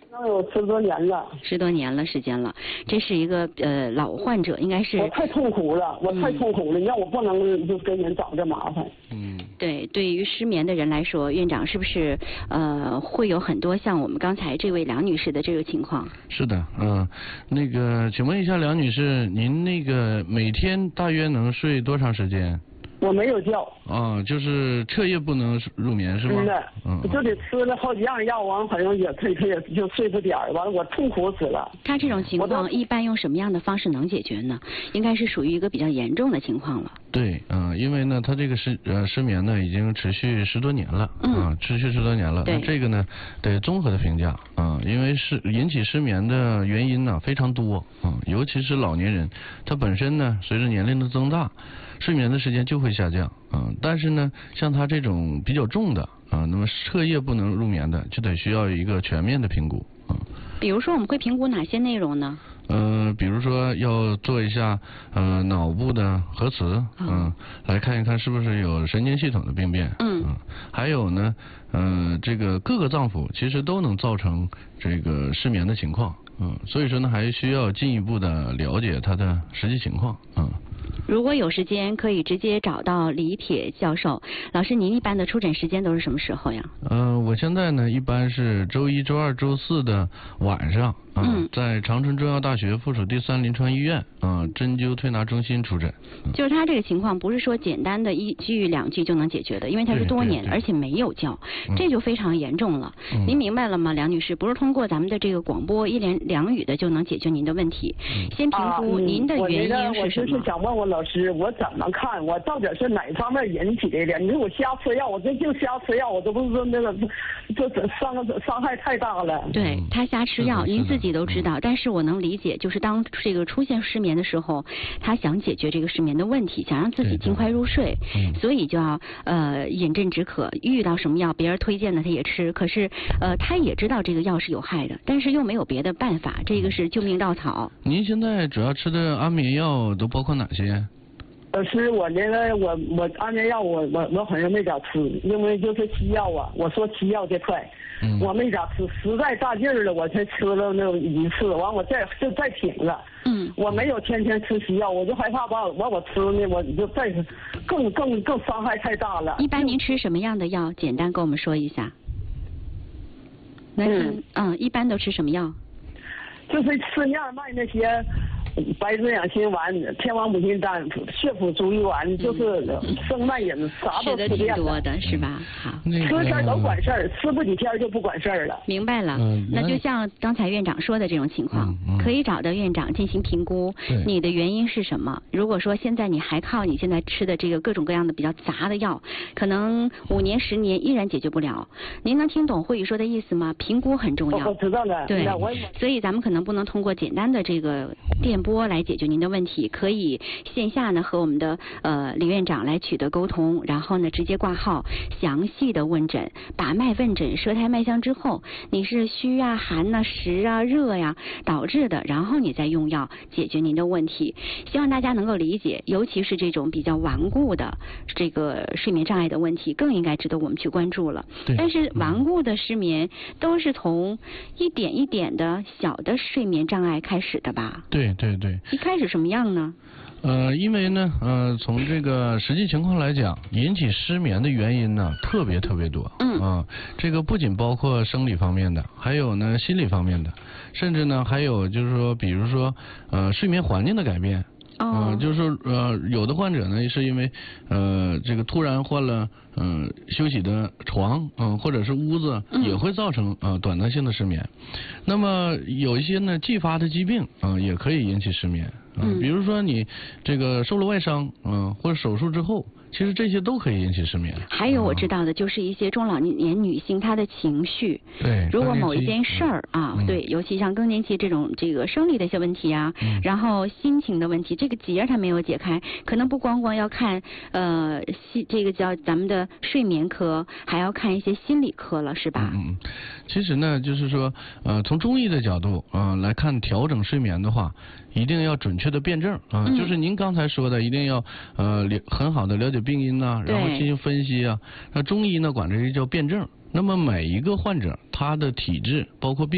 能有10多年了。 10多年了时间了，这是一个老患者，应该是。 我太痛苦了，你让我不能就给人找这麻烦。 对，对于失眠的人来说，院长是不是会有很多像我们刚才这位梁女士的这个情况？ 是的，那个，请问一下梁女士，您那个每天大约能睡多长时间？ 我没有觉。 就是彻夜不能入眠是吗？ 就得吃了好几样药，完好像也就睡不点儿，完了我痛苦死了。 他这种情况一般用什么样的方式能解决呢？应该是属于一个比较严重的情况了。 对，因为呢，他这个失眠呢已经持续10多年了，持续10多年了。那这个呢得综合的评价，因为引起失眠的原因呢非常多，尤其是老年人，他本身呢随着年龄的增大，睡眠的时间就会下降，但是呢，像他这种比较重的，那么彻夜不能入眠的，就得需要一个全面的评估， 比如说我们会评估哪些内容呢？ 比如说要做一下脑部的核磁，来看一看是不是有神经系统的病变，还有呢，这个各个脏腑其实都能造成这个失眠的情况，所以说呢，还需要进一步的了解他的实际情况， 如果有时间，可以直接找到李铁教授老师。您一般的出诊时间都是什么时候呀？ 我现在呢一般是周1、周2、周4的晚上，在长春中药大学附属第3临床医院针灸推拿中心出诊。 就是他这个情况不是说简单的1句2句就能解决的，因为他是多年，而且没有觉，这就非常严重了。您明白了吗，梁女士？不是通过咱们的这个广播1言2语的就能解决您的问题。先评估您的原因是什么？ 我就是想问问老师，我怎么看？我到底是哪方面引起的？你说我瞎吃药，我这就瞎吃药，我都不是说那个，这伤害太大了。 对，他瞎吃药，您自己都知道。但是我能理解，就是当这个出现失眠的时候，他想解决这个失眠的问题，想让自己尽快入睡，所以就要饮鸩止渴。遇到什么药，别人推荐的他也吃，可是他也知道这个药是有害的，但是又没有别的办法，这个是救命稻草。 您现在主要吃的安眠药都包括哪些？ 老师，我那个我安眠药我好像没咋吃，因为就是西药啊，我说西药这块，我没咋吃，实在大劲儿了我才吃了那1次，完我再停了。我没有天天吃西药，我就害怕我吃呢，我就再更伤害太大了。 一般您吃什么样的药？简单跟我们说一下。一般都吃什么药？ 就是吃燕麦那些白质养心丸、天王母亲丹、血府逐瘀丸，就是生脉饮，啥都吃遍了。 吃的挺多的是吧？好， 吃天都管事儿，吃不几天就不管事儿了。 明白了，那就像刚才院长说的这种情况，可以找到院长进行评估，你的原因是什么？如果说现在你还靠你现在吃的这个各种各样的比较杂的药，可能5年10年依然解决不了。您能听懂慧宇说的意思吗？评估很重要。 我知道了。 对，所以咱们可能不能通过简单的这个电波来解决您的问题，可以线下呢和我们的李院长来取得沟通，然后呢直接挂号，详细的问诊，把脉问诊舌苔脉象之后，你是虚啊、寒啊、实啊、热呀导致的，然后你再用药解决您的问题。希望大家能够理解，尤其是这种比较顽固的这个睡眠障碍的问题，更应该值得我们去关注了。但是顽固的失眠都是从一点一点的小的睡眠障碍开始的吧？ 对。 一开始什么样呢？ 因为呢，从这个实际情况来讲，引起失眠的原因呢，特别多。这个不仅包括生理方面的，还有呢心理方面的，甚至呢还有就是说，比如说睡眠环境的改变。就是说有的患者呢是因为这个突然换了休息的床或者是屋子，也会造成短暂性的失眠。那么有一些呢继发的疾病也可以引起失眠，比如说你这个受了外伤或者手术之后，其实这些都可以引起失眠。 还有我知道的就是一些中老年女性她的情绪， 对， 如果某一件事儿对，尤其像更年期这种这个生理的一些问题啊，然后心情的问题，这个结它没有解开，可能不光要看这个叫咱们的睡眠科，还要看一些心理科了，是吧？ 其实呢，就是说从中医的角度来看调整睡眠的话，一定要准确的辩证就是您刚才说的，一定要很好的了解病因然后进行分析那中医呢管这叫辩证。那么每一个患者他的体质包括病